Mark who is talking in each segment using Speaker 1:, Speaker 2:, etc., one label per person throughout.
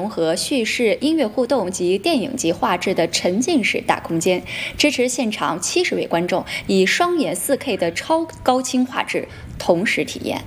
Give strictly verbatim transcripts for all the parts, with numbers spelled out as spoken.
Speaker 1: 融合叙事、音乐互动及电影级画质的沉浸式大空间，支持现场七十位观众以双眼 四K 的超高清画质同时体验。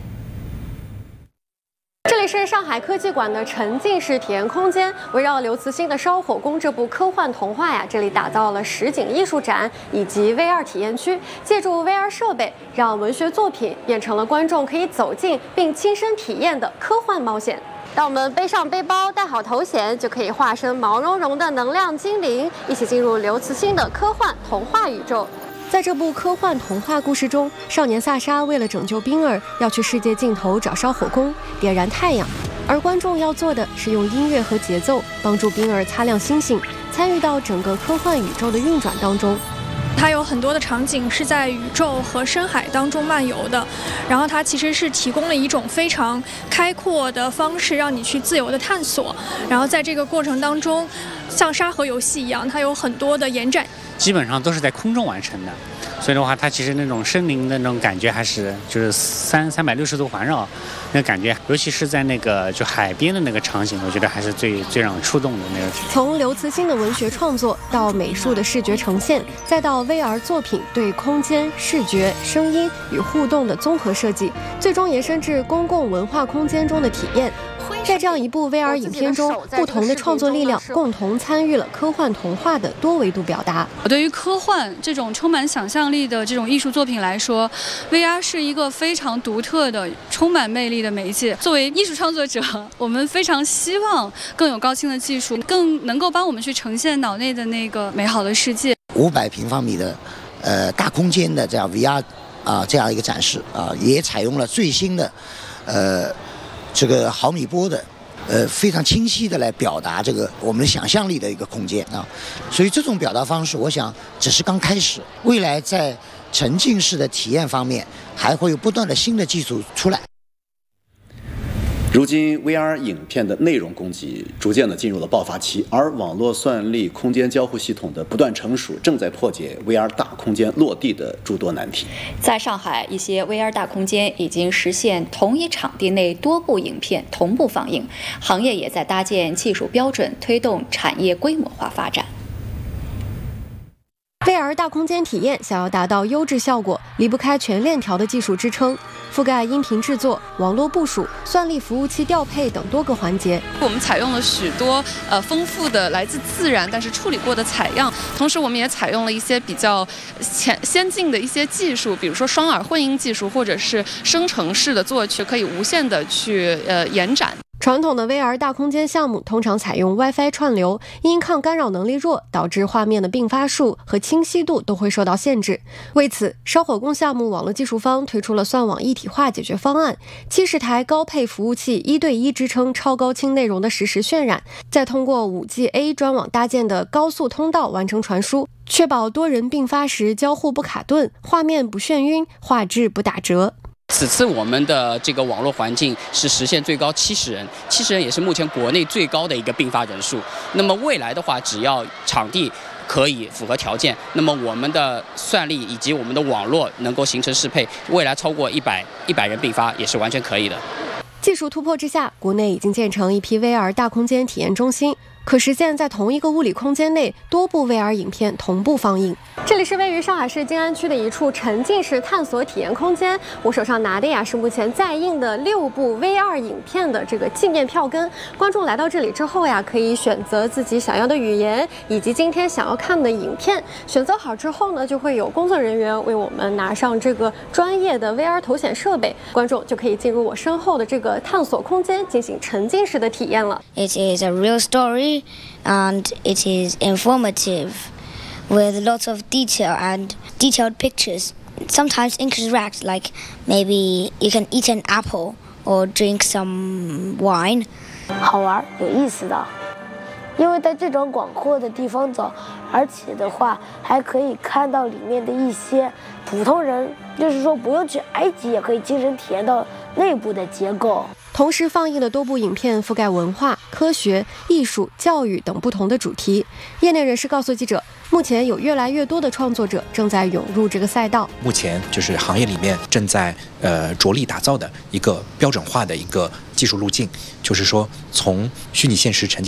Speaker 2: 这里是上海科技馆的沉浸式体验空间，围绕刘慈欣的《烧火宫》这部科幻童话呀，这里打造了实景艺术展以及 V R 体验区，借助 V R 设备，让文学作品变成了观众可以走进并亲身体验的科幻冒险。当我们背上背包，戴好头衔，就可以化身毛茸茸的能量精灵，一起进入刘慈欣的科幻童话宇宙。在这部科幻童话故事中，少年萨沙为了拯救冰儿，要去世界尽头找烧火宫，点燃太阳，而观众要做的是用音乐和节奏帮助冰儿擦亮星星，参与到整个科幻宇宙的运转当中。
Speaker 3: 它有很多的场景是在宇宙和深海当中漫游的，然后它其实是提供了一种非常开阔的方式，让你去自由的探索。然后在这个过程当中，像沙盒游戏一样，它有很多的延展，
Speaker 4: 基本上都是在空中完成的，所以的话，它其实那种身临的那种感觉还是就是三三百六十度环绕，那感觉，尤其是在那个就海边的那个场景，我觉得还是最最让我触动的那个。
Speaker 2: 从刘慈欣的文学创作到美术的视觉呈现，再到 V R 作品对空间、视觉、声音与互动的综合设计，最终延伸至公共文化空间中的体验。在这样一部 V R 影片中，不同的创作力量共同参与了科幻童话的多维度表达。
Speaker 5: 对于科幻这种充满想象力的这种艺术作品来说 ，V R 是一个非常独特的、充满魅力的媒介。作为艺术创作者，我们非常希望更有高清的技术，更能够帮我们去呈现脑内的那个美好的世界。
Speaker 6: 五百平方米的，呃，大空间的这样 V R 啊、呃、这样一个展示啊、呃，也采用了最新的，呃。这个毫米波的，呃，非常清晰的来表达这个我们的想象力的一个空间啊，所以这种表达方式，我想只是刚开始，未来在沉浸式的体验方面，还会有不断的新的技术出来。
Speaker 7: 如今 V R 影片的内容供给逐渐的进入了爆发期，而网络算力空间交互系统的不断成熟，正在破解 V R 大空间落地的诸多难题。
Speaker 1: 在上海，一些 V R 大空间已经实现同一场地内多部影片同步放映，行业也在搭建技术标准，推动产业规模化发展。
Speaker 2: V R 大空间体验想要达到优质效果，离不开全链条的技术支撑，覆盖音频制作、网络部署、算力服务器调配等多个环节。
Speaker 8: 我们采用了许多呃丰富的来自自然但是处理过的采样，同时我们也采用了一些比较前先进的一些技术，比如说双耳混音技术，或者是生成式的作曲，可以无限的去呃延展。
Speaker 2: 传统的 V R 大空间项目通常采用 WiFi 串流，因抗干扰能力弱，导致画面的并发数和清晰度都会受到限制。为此，烧火宫项目网络技术方推出了算网一体化解决方案，七十台高配服务器一对一支撑超高清内容的实时渲染，再通过 五 G A 专网搭建的高速通道完成传输，确保多人并发时交互不卡顿，画面不眩晕，画质不打折。
Speaker 9: 此次我们的这个网络环境是实现最高七十人，七十人也是目前国内最高的一个并发人数。那么未来的话，只要场地可以符合条件，那么我们的算力以及我们的网络能够形成适配，未来超过一百一百人并发也是完全可以的。
Speaker 2: 技术突破之下，国内已经建成一批 V R 大空间体验中心，可实现在同一个物理空间内多部 V R 影片同步放映。这里是位于上海市静安区的一处沉浸式探索体验空间，我手上拿的呀是目前在映的六部 V R 影片的这个纪念票根。观众来到这里之后呀，可以选择自己想要的语言以及今天想要看的影片。选择好之后呢，就会有工作人员为我们拿上这个专业的 V R 头显设备，观众就可以进入我身后的这个探索空间进行沉浸式的体验了。
Speaker 10: It is a real story and it is informative with lots of detail and detailed pictures. Sometimes interact, like maybe you can eat an apple or drink some wine.
Speaker 11: 好玩有意思的，因为在这种广阔的地方走，而且的话还可以看到里面的一些普通人，就是说不用去埃及也可以亲身体验到内部的结构。
Speaker 2: 同时放映的多部影片覆盖文化、科学、艺术、教育等不同的主题。业内人士告诉记者，目前有越来越多的创作者正在涌入这个赛道。
Speaker 12: 目前就是行业里面正在呃着力打造的一个标准化的一个技术路径，就是说从虚拟现实沉浸